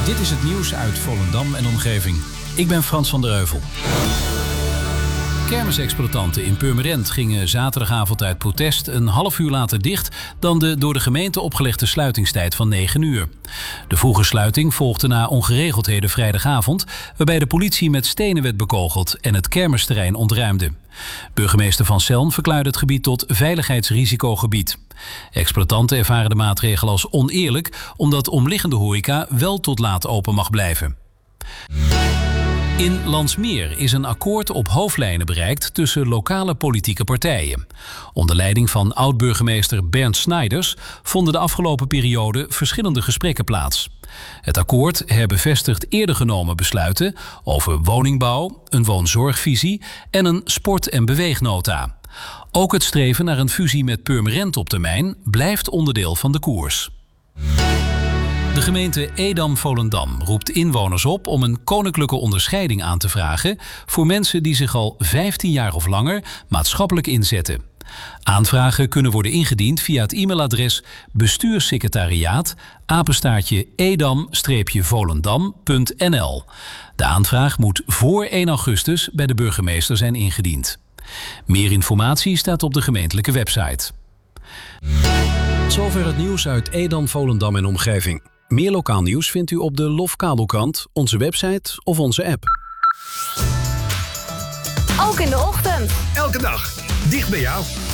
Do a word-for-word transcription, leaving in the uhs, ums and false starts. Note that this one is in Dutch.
Dit is het nieuws uit Volendam en omgeving. Ik ben Frans van der Heuvel. Kermisexploitanten in Purmerend gingen zaterdagavond uit protest een half uur later dicht dan de door de gemeente opgelegde sluitingstijd van negen uur. De vroege sluiting volgde na ongeregeldheden vrijdagavond, waarbij de politie met stenen werd bekogeld en het kermisterrein ontruimde. Burgemeester Van Selm verklaarde het gebied tot veiligheidsrisicogebied. Exploitanten ervaren de maatregel als oneerlijk, omdat omliggende horeca wel tot laat open mag blijven. In Landsmeer is een akkoord op hoofdlijnen bereikt tussen lokale politieke partijen. Onder leiding van oud-burgemeester Bernd Snijders vonden de afgelopen periode verschillende gesprekken plaats. Het akkoord herbevestigt eerder genomen besluiten over woningbouw, een woonzorgvisie en een sport- en beweegnota. Ook het streven naar een fusie met Purmerend op termijn blijft onderdeel van de koers. De gemeente Edam-Volendam roept inwoners op om een koninklijke onderscheiding aan te vragen voor mensen die zich al vijftien jaar of langer maatschappelijk inzetten. Aanvragen kunnen worden ingediend via het e-mailadres bestuurssecretariaat apenstaartje edam-volendam punt n l. De aanvraag moet voor één augustus bij de burgemeester zijn ingediend. Meer informatie staat op de gemeentelijke website. Zover het nieuws uit Edam, Volendam en omgeving. Meer lokaal nieuws vindt u op de Lof Kabelkrant, onze website of onze app. Ook in de ochtend. Elke dag, dicht bij jou.